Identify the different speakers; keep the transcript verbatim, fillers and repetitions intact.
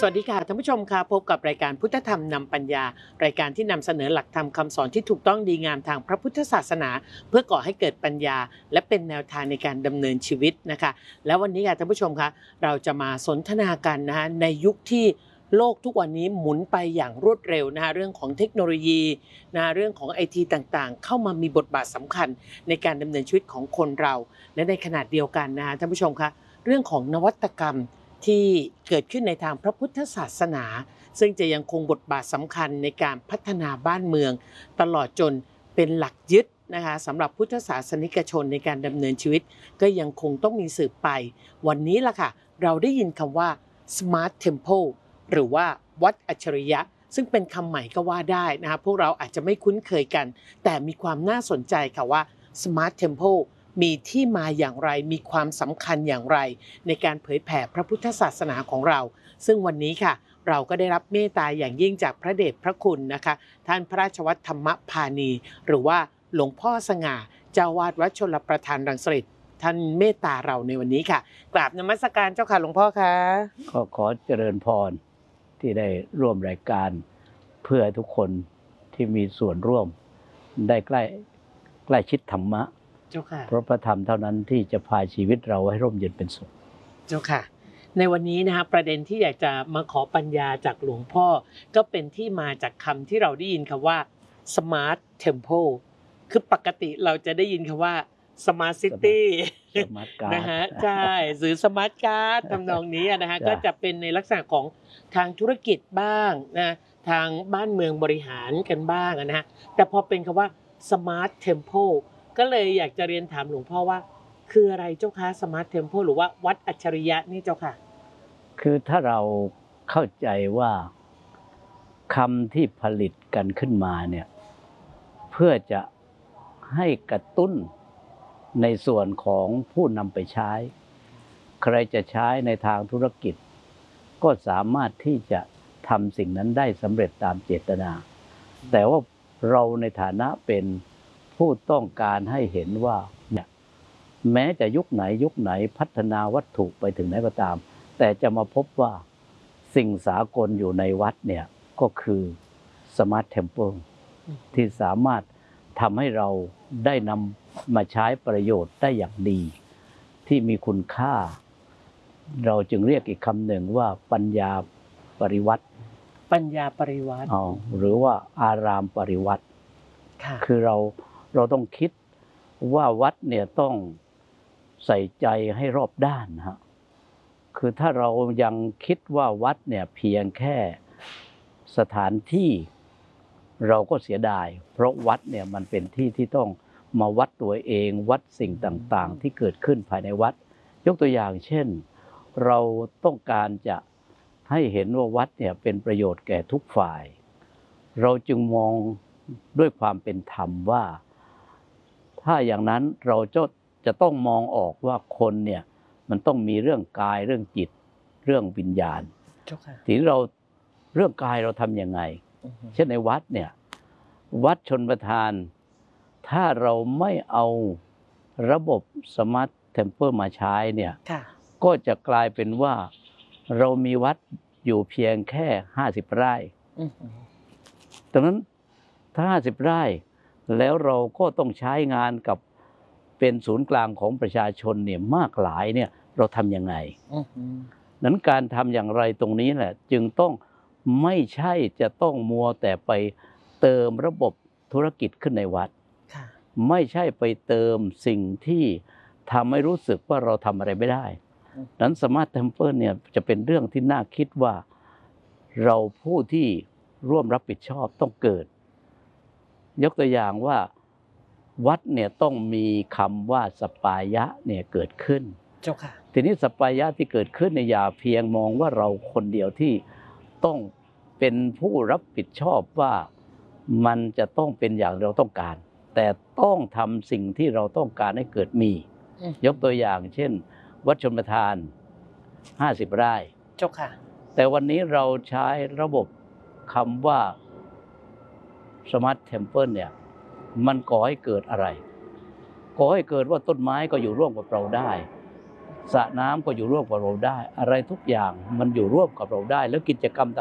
Speaker 1: สวัสดีค่ะท่านผู้ชมค่ะพบกับรายการพุทธธรรมนำปัญญารายการที่นำเสนอหลักธรรมคำสอนที่ถูกต้องดีงามทางพระพุทธศาสนาเพื่อก่อให้เกิดปัญญาและเป็นแนวทางในการดำเนินชีวิตนะคะแล้ววันนี้ค่ะท่านผู้ชมคะเราจะมาสนทนากันนะคะในยุคที่โลกทุกวันนี้หมุนไปอย่างรวดเร็วนะคะเรื่องของเทคโนโลยีนะเรื่องของไอทีต่างๆเข้ามามีบทบาทสำคัญในการดำเนินชีวิตของคนเราและในขณะเดียวกันนะคะท่านผู้ชมคะเรื่องของนวัตกรรมที่เกิดขึ้นในทางพระพุทธศาสนาซึ่งจะยังคงบทบาทสำคัญในการพัฒนาบ้านเมืองตลอดจนเป็นหลักยึดนะคะสำหรับพุทธศาสนิกชนในการดำเนินชีวิตก็ยังคงต้องมีสืบไปวันนี้ล่ะค่ะเราได้ยินคำว่า Smart Temple หรือว่าวัดอัจฉริยะซึ่งเป็นคำใหม่ก็ว่าได้นะคะพวกเราอาจจะไม่คุ้นเคยกันแต่มีความน่าสนใจค่ะว่า Smart Templeมีที่มาอย่างไรมีความสำคัญอย่างไรในการเผยแผ่พระพุทธศาสนาของเราซึ่งวันนี้ค่ะเราก็ได้รับเมตตาอย่างยิ่งจากพระเดชพระคุณนะคะท่านพระราชวัฒธรรมพานีหรือว่าหลวงพ่อสง่าเจ้าวาดวัดชลประทานรังสิตท่านเมตตาเราในวันนี้ค่ะกราบนมัสการเจ้าค่ะหลวงพ่อคะ
Speaker 2: ขอขอเจริญพรที่ได้ร่วมรายการเพื่อทุกคนที่มีส่วนร่วมได้ใกล้ใกล้ชิดธรรมะ
Speaker 1: เจ้าค่ะ
Speaker 2: เพราะพระธรรมเท่านั้นที่จะพาชีวิตเราให้ร่มเย็นเป็นสุข
Speaker 1: เจ้าค่ะในวันนี้นะคะประเด็นที่อยากจะมาขอปัญญาจากหลวงพ่อก็เป็นที่มาจากคำที่เราได้ยินคำว่า Smart Temple คือปกติเราจะได้ยินคำว่า Smart City นะฮะใช่หรือ Smart Card ทำนองนี้นะฮะก็จะเป็นในลักษณะของทางธุรกิจบ้างนะทางบ้านเมืองบริหารกันบ้างนะฮะแต่พอเป็นคำว่า Smart Temple ก็เลยอยากจะเรียนถามหลวงพ่อว่าคืออะไรเจ้าคะ Smart Temple หรือว่าวัดอัจฉริยะนี่เจ้าค่ะ
Speaker 2: คือถ้าเราเข้าใจว่าคำที่ผลิตกันขึ้นมาเนี่ยเพื่อจะให้กระตุ้นในส่วนของผู้นำไปใช้ใครจะใช้ในทางธุรกิจก็สามารถที่จะทำสิ่งนั้นได้สำเร็จตามเจตนาแต่ว่าเราในฐานะเป็นผู้ต้องการให้เห็นว่าเนี่ยแม้จะยุคไหนยุคไหนพัฒนาวัตถุไปถึงไหนก็ตามแต่จะมาพบว่าสิ่งสากลอยู่ในวัดเนี่ยก็คือ Smart Temple ที่สามารถทำให้เราได้นำมาใช้ประโยชน์ได้อย่างดีที่มีคุณค่าเราจึงเรียกอีกคำหนึ่งว่าปัญญาปริวัติ
Speaker 1: ปัญญาปริวัติ
Speaker 2: อ๋อหรือว่าอารามปริวัติคือเราเราต้องคิดว่าวัดเนี่ยต้องใส่ใจให้รอบด้านนะฮะคือถ้าเรายังคิดว่าวัดเนี่ยเพียงแค่สถานที่เราก็เสียดายเพราะวัดเนี่ยมันเป็นที่ที่ต้องมาวัดตัวเองวัดสิ่งต่างๆที่เกิดขึ้นภายในวัดยกตัวอย่างเช่นเราต้องการจะให้เห็นว่าวัดเนี่ยเป็นประโยชน์แก่ทุกฝ่ายเราจึงมองด้วยความเป็นธรรมว่าถ้าอย่างนั้นเราจะจะต้องมองออกว่าคนเนี่ยมันต้องมีเรื่องกายเรื่องจิตเรื่องวิญญาณทีนี้เราเรื่องกายเราทำยังไงเช่นในวัดเนี่ยวัดชนประทานถ้าเราไม่เอาระบบสมาร์ทเทมเพลมาใช้เนี่ยก็จะกลายเป็นว่าเรามีวัดอยู่เพียงแค่ห้าสิบไร่ดังนั้นถ้าห้าสิบไร่แล้วเราก็ต้องใช้งานกับเป็นศูนย์กลางของประชาชนเนี่ยมากหลายเนี่ยเราทำยังไงนั้นการทำอย่างไรตรงนี้แหละจึงต้องไม่ใช่จะต้องมัวแต่ไปเติมระบบธุรกิจขึ้นในวัดไม่ใช่ไปเติมสิ่งที่ทำให้รู้สึกว่าเราทำอะไรไม่ได้นั้นสมาร์ทเทมเพลเนี่ยจะเป็นเรื่องที่น่าคิดว่าเราผู้ที่ร่วมรับผิดชอบต้องเกิดยกตัวอย่างว่าวัดเนี่ยต้องมีคำว่าสปายะเนี่ยเกิดขึ้น
Speaker 1: เจ้าค่ะ
Speaker 2: ทีนี้สปายะที่เกิดขึ้นในอย่าเพียงมองว่าเราคนเดียวที่ต้องเป็นผู้รับผิดชอบว่ามันจะต้องเป็นอย่างเราต้องการแต่ต้องทำสิ่งที่เราต้องการให้เกิดมียกตัวอย่างเช่นวัดชนประทานห้าสิบไร่
Speaker 1: เจ้าค่ะ
Speaker 2: แต่วันนี้เราใช้ระบบคำว่า Smart Temple เนี่ยมันก่อให้เกิดอะไรก่อให้เกิดว่าต้นไม้ก็อยู่ร่วมกับเราได้สระน้ำก็อยู่ร่วมกับเราได้ อะไรทุกอย่างมันอยู่ร่วมกับเราได้ แล้วกิจกรรม